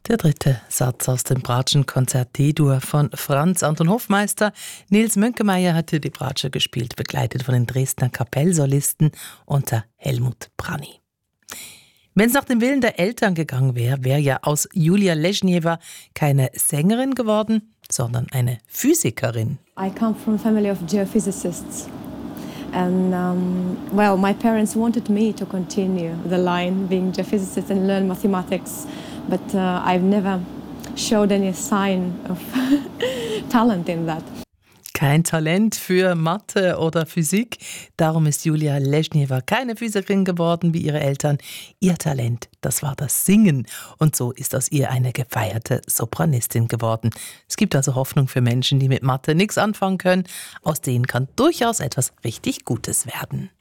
Der dritte Satz aus dem Bratschenkonzert D-Dur von Franz Anton Hofmeister. Nils Mönkemeyer hat hier die Bratsche gespielt, begleitet von den Dresdner Kapellsolisten unter Helmut Brani. Wenn es nach dem Willen der Eltern gegangen wäre, wäre ja aus Julia Leschniewa keine Sängerin geworden, sondern eine Physikerin. I come from a family of geophysicists. And my parents wanted me to continue the line being geophysicist and learn mathematics, but I've never showed any sign of talent in that. Kein Talent für Mathe oder Physik. Darum ist Julia Leschniewa keine Physikerin geworden wie ihre Eltern. Ihr Talent, das war das Singen. Und so ist aus ihr eine gefeierte Sopranistin geworden. Es gibt also Hoffnung für Menschen, die mit Mathe nichts anfangen können. Aus denen kann durchaus etwas richtig Gutes werden.